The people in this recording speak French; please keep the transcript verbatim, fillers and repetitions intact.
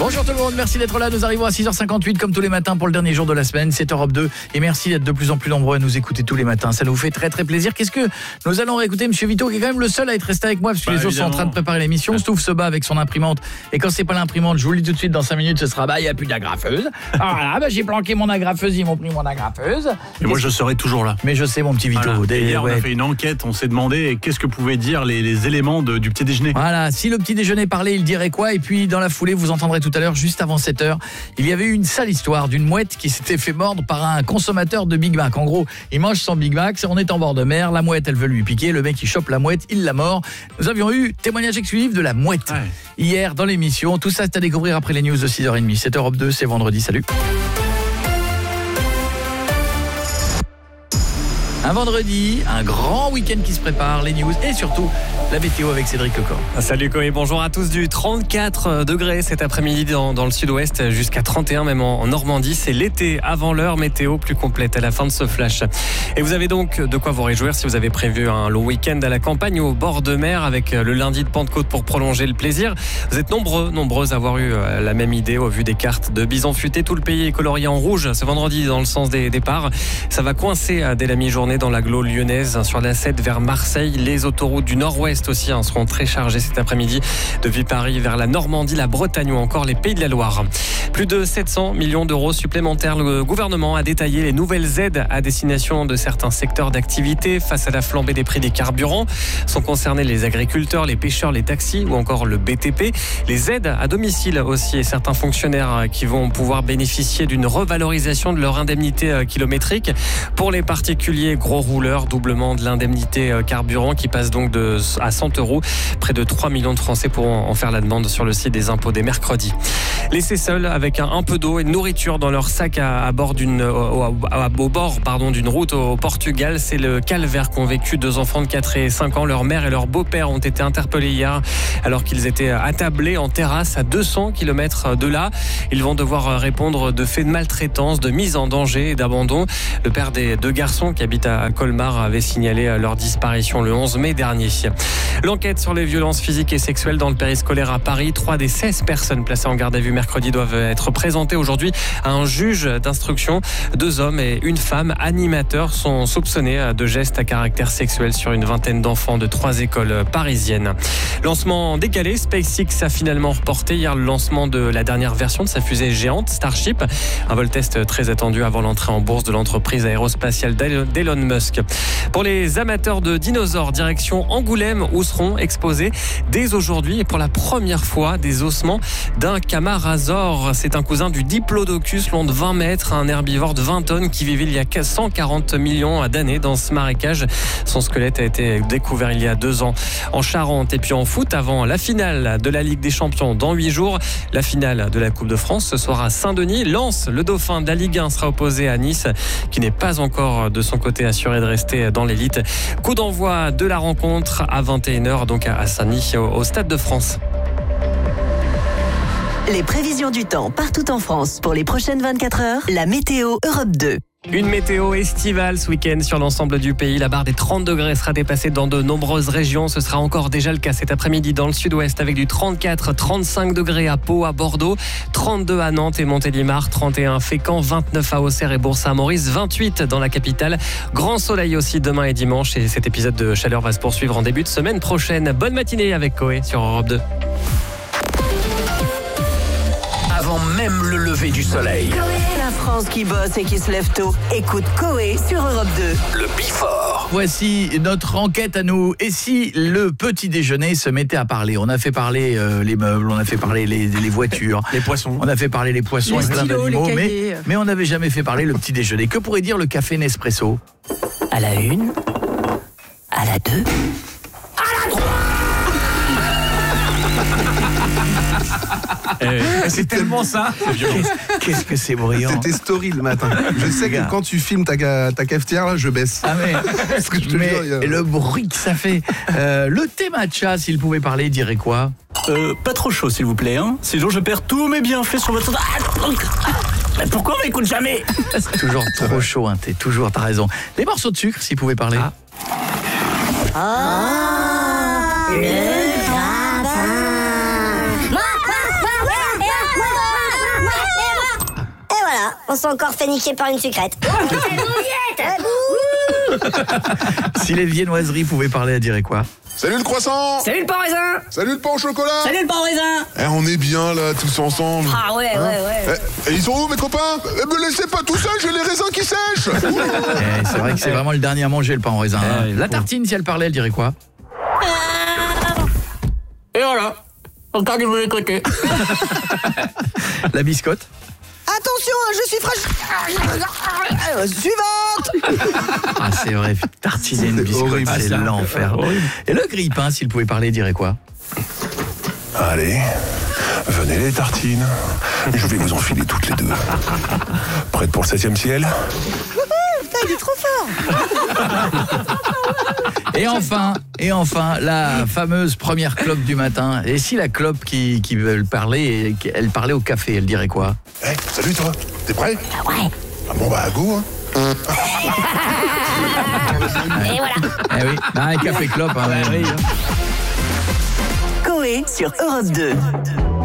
Bonjour tout le monde, merci d'être là. Nous arrivons à six heures cinquante-huit comme tous les matins pour le dernier jour de la semaine. C'est Europe deux et merci d'être de plus en plus nombreux à nous écouter tous les matins. Ça nous fait très très plaisir. Qu'est-ce que nous allons réécouter Monsieur Vito qui est quand même le seul à être resté avec moi parce que bah, les autres sont en train de préparer l'émission. Stouff se bat avec son imprimante et quand c'est pas l'imprimante, je vous le dis tout de suite, dans cinq minutes ce sera bah il y a plus d'agrafeuse. Voilà, bah j'ai planqué mon agrafeuse, ils m'ont pris mon agrafeuse. Et moi je serai toujours là. Mais je sais mon petit Vito. Voilà. Des, hier ouais. on a fait une enquête, on s'est demandé qu'est-ce que pouvaient dire les, les éléments de, du petit déjeuner. Voilà, si le petit déjeuner parlait, il dirait quoi? Et puis dans la foulée, vous entendrez tout à l'heure, juste avant sept heures, il y avait eu une sale histoire d'une mouette qui s'était fait mordre par un consommateur de Big Mac. En gros, il mange son Big Mac, on est en bord de mer, la mouette elle veut lui piquer, le mec il chope la mouette, il la mord. Nous avions eu témoignage exclusif de la mouette ouais. hier dans l'émission. Tout ça c'est à découvrir après les news de six heures trente. C'est Europe deux, c'est vendredi, salut. Un vendredi, un grand week-end qui se prépare, les news et surtout la météo avec Cédric Lecor. Salut Koé, bonjour à tous. Du trente-quatre degrés cet après-midi dans, dans le sud-ouest jusqu'à trente et un même en, en Normandie. C'est l'été avant l'heure, météo plus complète à la fin de ce flash. Et vous avez donc de quoi vous réjouir si vous avez prévu un long week-end à la campagne ou au bord de mer avec le lundi de Pentecôte pour prolonger le plaisir. Vous êtes nombreux, nombreuses à avoir eu la même idée au vu des cartes de bison futé. Tout le pays est colorié en rouge ce vendredi dans le sens des départs. Ça va coincer dès la mi-journée dans l'agglo lyonnaise sur la sept vers Marseille. Les autoroutes du nord-ouest aussi hein, seront très chargées cet après-midi depuis Paris vers la Normandie, la Bretagne ou encore les Pays de la Loire. Plus de sept cents millions d'euros supplémentaires. Le gouvernement a détaillé les nouvelles aides à destination de certains secteurs d'activité face à la flambée des prix des carburants. Sont concernés les agriculteurs, les pêcheurs, les taxis ou encore le B T P. Les aides à domicile aussi et certains fonctionnaires qui vont pouvoir bénéficier d'une revalorisation de leur indemnité kilométrique. Pour les particuliers, gros rouleurs, doublement de l'indemnité carburant qui passe donc de, à cent euros. Près de trois millions de Français pourront en faire la demande sur le site des impôts dès mercredi. Laissés seuls avec un, un peu d'eau et de nourriture dans leur sac à, à bord d'une, au, au, au bord pardon, d'une route au Portugal, c'est le calvaire qu'ont vécu deux enfants de quatre et cinq ans. Leur mère et leur beau-père ont été interpellés hier alors qu'ils étaient attablés en terrasse à deux cents kilomètres de là. Ils vont devoir répondre de faits de maltraitance, de mise en danger et d'abandon. Le père des deux garçons qui habitent à Colmar avait signalé leur disparition le onze mai dernier. L'enquête sur les violences physiques et sexuelles dans le périscolaire à Paris. Trois des seize personnes placées en garde à vue mercredi doivent être présentées aujourd'hui à un juge d'instruction. Deux hommes et une femme animateurs sont soupçonnés de gestes à caractère sexuel sur une vingtaine d'enfants de trois écoles parisiennes. Lancement décalé, SpaceX a finalement reporté hier le lancement de la dernière version de sa fusée géante Starship. Un vol test très attendu avant l'entrée en bourse de l'entreprise aérospatiale d'Elon Musk. Pour les amateurs de dinosaures, direction Angoulême où seront exposés dès aujourd'hui et pour la première fois des ossements d'un camarasaure. C'est un cousin du Diplodocus long de vingt mètres, un herbivore de vingt tonnes qui vivait il y a cent quarante millions d'années dans ce marécage. Son squelette a été découvert il y a deux ans en Charente. Et puis en foot, avant la finale de la Ligue des Champions dans huit jours, la finale de la Coupe de France ce soir à Saint-Denis. Lens, le dauphin de la Ligue un, sera opposé à Nice qui n'est pas encore de son côté assuré de rester dans l'élite. Coup d'envoi de la rencontre à vingt et une heures donc à Saint-Denis au, au Stade de France. Les prévisions du temps partout en France pour les prochaines vingt-quatre heures, la météo Europe deux. Une météo estivale ce week-end sur l'ensemble du pays. La barre des trente degrés sera dépassée dans de nombreuses régions. Ce sera encore déjà le cas cet après-midi dans le sud-ouest avec du trente-quatre à trente-cinq degrés à Pau, à Bordeaux, trente-deux à Nantes et Montélimar, trente et un à Fécamp, vingt-neuf à Auxerre et Bourg-Saint-Maurice, vingt-huit dans la capitale. Grand soleil aussi demain et dimanche et cet épisode de chaleur va se poursuivre en début de semaine prochaine. Bonne matinée avec Koé sur Europe deux. Avant même le lever du soleil. La France qui bosse et qui se lève tôt. Écoute Koé sur Europe deux. Le Before. Voici notre enquête à nous. Et si le petit déjeuner se mettait à parler? On a fait parler euh, les meubles, on a fait parler les, les voitures, les poissons. On a fait parler les poissons les et plein stylos, d'animaux, les mais, mais on n'avait jamais fait parler le petit déjeuner. Que pourrait dire le café Nespresso? À la une, à la deux, à la trois. Eh, c'est tellement ça. Qu'est-ce, qu'est-ce que c'est bruyant. C'était story le matin. Je sais que quand tu filmes ta, ta cafetière, là, je baisse. Ah mais, Parce que je te mais jure, il y a... le bruit que ça fait. Euh, le thé matcha, s'il pouvait parler, il dirait quoi? Euh, pas trop chaud, s'il vous plaît, hein. Sinon, je perds tous mes bienfaits sur votre... Mais pourquoi on m'écoute jamais? C'est toujours trop chaud, hein, t'es toujours, t'as raison. Les morceaux de sucre, s'il pouvait parler. Ah. Oh, le gratin. on s'est encore fait niquer par une sucrète. Si les viennoiseries pouvaient parler, elles diraient quoi? Salut le croissant! Salut le pain raisin! Salut le pain au chocolat! Salut le pain raisin! Eh, on est bien là, tous ensemble. Ah ouais, ouais, ouais. Eh, et ils sont où mes copains? Eh, me laissez pas tout seul, j'ai les raisins qui sèchent! Eh, c'est vrai que c'est vraiment le dernier à manger, le pain au raisin. hein. La tartine, si elle parlait, elle dirait quoi? Et voilà. Regardez-vous les côtés. La biscotte? Attention, je suis fragile. Suivante. Ah, c'est vrai, tartiner une biscotte, horrible, c'est ça. l'enfer. Et le grille-pain, s'il pouvait parler, dirait quoi? Allez, venez les tartines. Je vais vous enfiler toutes les deux. Prête pour le septième ciel? Putain, il est trop fort. Et enfin, et enfin, la fameuse première clope du matin. Et si la clope qui, qui veut parler, elle parlait au café, elle dirait quoi? Eh, salut toi, t'es prêt? Ouais. Ah bon bah à goût hein. Et voilà. Eh oui, bah, un café clope. Hein, oui. Coé sur Europe deux.